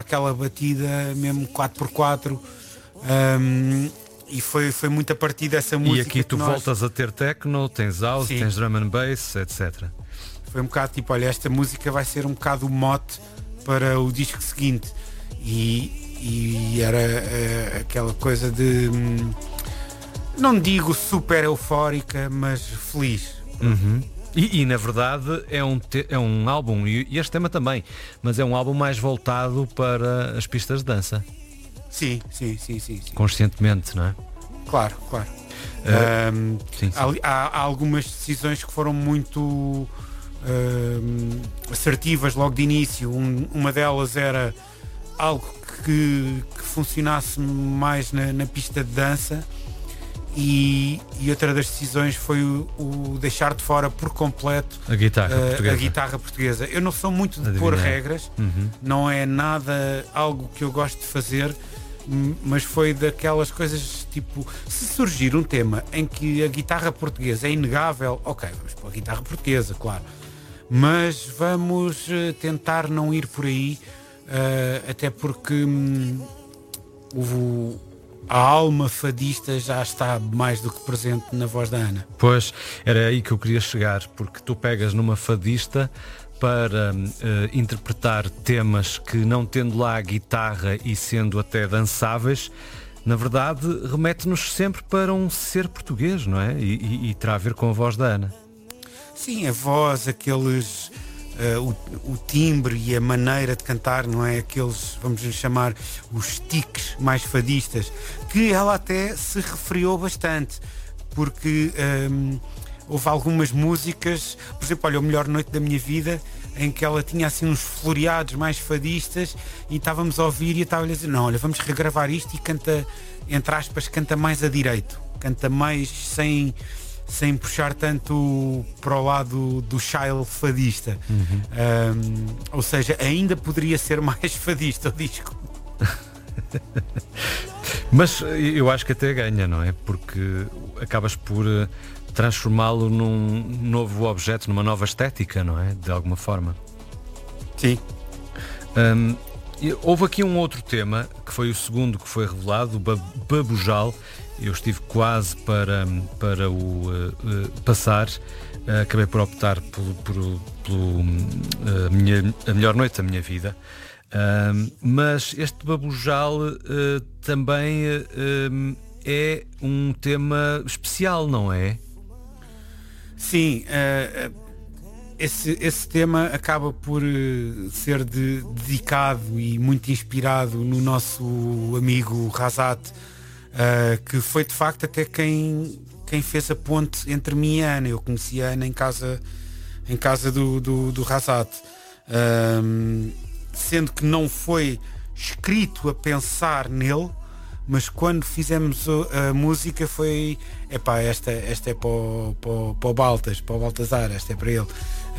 aquela batida mesmo 4x4. E foi muito a partir dessa música. E aqui tu voltas a ter techno, tens house, Sim. tens drum and bass, etc. Foi um bocado tipo, olha, esta música vai ser um bocado o mote para o disco seguinte. E era aquela coisa de, não digo super eufórica, mas feliz. Uhum. E na verdade é um álbum, e este tema também, mas é um álbum mais voltado para as pistas de dança. Sim. Conscientemente, não é? Claro. Sim. Há algumas decisões que foram muito assertivas logo de início. Uma delas era algo que funcionasse mais na pista de dança, e outra das decisões foi o deixar de fora por completo a guitarra portuguesa. Eu não sou muito de pôr regras, não é nada algo que eu gosto de fazer, mas foi daquelas coisas tipo, se surgir um tema em que a guitarra portuguesa é inegável, ok, vamos pôr a guitarra portuguesa, claro, mas vamos tentar não ir por aí, até porque a alma fadista já está mais do que presente na voz da Ana. Pois, era aí que eu queria chegar, porque tu pegas numa fadista para interpretar temas que, não tendo lá a guitarra e sendo até dançáveis, na verdade remete-nos sempre para um ser português, não é? E terá a ver com a voz da Ana. Sim, a voz, aqueles... o timbre e a maneira de cantar, não é? Aqueles, vamos lhe chamar, os tiques mais fadistas, que ela até se referiu bastante, porque houve algumas músicas, por exemplo, olha, o Melhor Noite da Minha Vida, em que ela tinha assim uns floreados mais fadistas, e estávamos a ouvir e eu estava a dizer, não, olha, vamos regravar isto, e canta, entre aspas, canta mais a direito, canta mais sem puxar tanto para o lado do child fadista. Ou seja, ainda poderia ser mais fadista o disco. Mas eu acho que até ganha, não é? Porque acabas por transformá-lo num novo objeto, numa nova estética, não é? De alguma forma. Sim. Houve aqui um outro tema, que foi o segundo que foi revelado, o Babujal. Eu estive quase para o passar, acabei por optar pelo a Melhor Noite da Minha Vida. Mas este Babujal também é um tema especial, não é? Sim, esse tema acaba por ser dedicado e muito inspirado no nosso amigo Razat, que foi de facto até quem fez a ponte entre mim e a Ana. Eu conheci a Ana em casa do Razat, sendo que não foi escrito a pensar nele, mas quando fizemos a música foi, epá, esta é para o Baltazar, esta é para ele.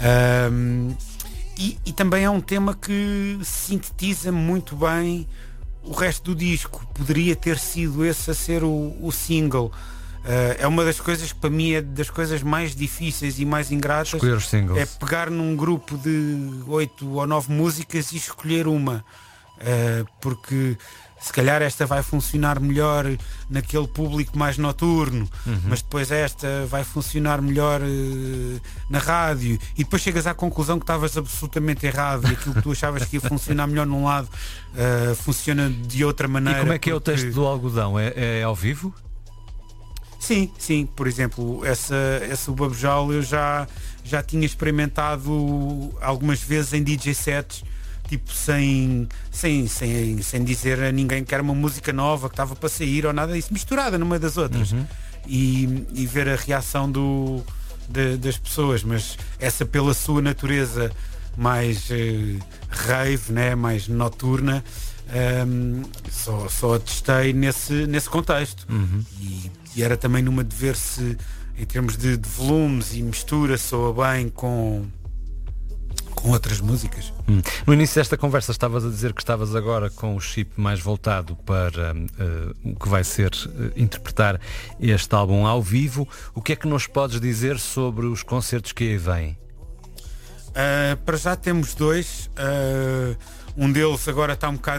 E também é um tema que sintetiza muito bem o resto do disco. Poderia ter sido esse a ser o single. É uma das coisas que para mim é das coisas mais difíceis e mais ingratas. Escolher os singles. É pegar num grupo de 8 ou 9 músicas e escolher uma, porque se calhar esta vai funcionar melhor naquele público mais noturno, mas depois esta vai funcionar melhor na rádio, e depois chegas à conclusão que estavas absolutamente errado, e aquilo que tu achavas que ia funcionar melhor num lado funciona de outra maneira. E como é que é o texto do Algodão? É ao vivo? Sim, por exemplo, esse Babujal eu já tinha experimentado algumas vezes em DJ sets, tipo sem dizer a ninguém que era uma música nova que estava para sair ou nada disso, misturada numa das outras, e ver a reação das pessoas. Mas essa, pela sua natureza mais rave, né, mais noturna, só a testei nesse contexto. E era também numa de ver se, em termos de volumes e mistura, soa bem com outras músicas. No início desta conversa estavas a dizer que estavas agora com o chip mais voltado para o que vai ser interpretar este álbum ao vivo. O que é que nos podes dizer sobre os concertos que aí vêm? Para já temos 2. Um deles agora está um bocado